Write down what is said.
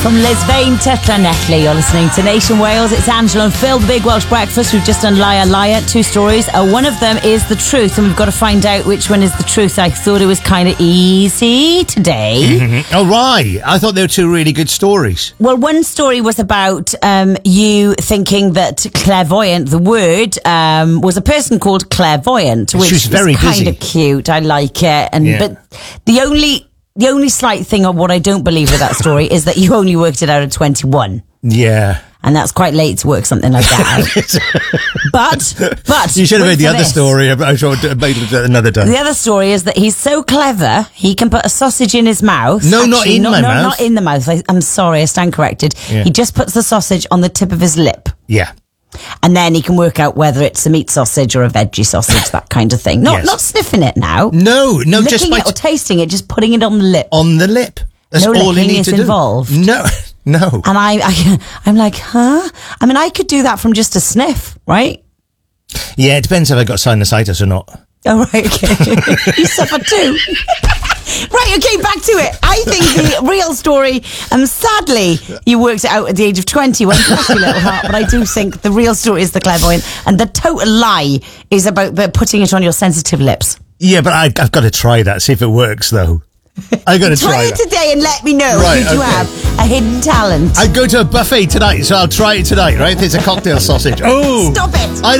From Lisbane to Llanelli, you're listening to Nation Wales. It's Angela and Phil, the Big Welsh Breakfast. We've just done Liar Liar, 2 stories. One of them is the truth, and we've got to find out which one is the truth. I thought it was kind of easy today. Oh, right. I thought they were 2 really good stories. Well, one story was about you thinking that clairvoyant, the word, was a person called clairvoyant, which was very is kind busy. of cute. I like it. But the only slight thing of what I don't believe with that story is that you only worked it out at 21. Yeah. And that's quite late to work something like that. but You should have wait made the for other this. story. I'm sure made it another time. The other story is that he's so clever, he can put a sausage in his mouth. No, not in my mouth. Not in the mouth. I'm sorry, I stand corrected. Yeah. He just puts the sausage on the tip of his lip. Yeah. And then he can work out whether it's a meat sausage or a veggie sausage, that kind of thing. Not sniffing it now. No, Licking just by it or tasting it, just putting it on the lip. on the lip. That's No all you licking need is to do. involved. No. And I'm like, huh? I mean, I could do that from just a sniff, right? Yeah, it depends if I got sinusitis or not. Oh, right, okay. You suffer too. Right, okay, back to it. I think the real story, sadly, you worked it out at the age of 21, bless your little heart, but I do think the real story is the clairvoyant, and the total lie is about putting it on your sensitive lips. Yeah, but I've got to try that, see if it works, though. I got to Try try it that. today and let me know. Right, Did you okay. have a hidden talent? I go to a buffet tonight, so I'll try it tonight, right? There's a cocktail sausage. Oh! Stop it!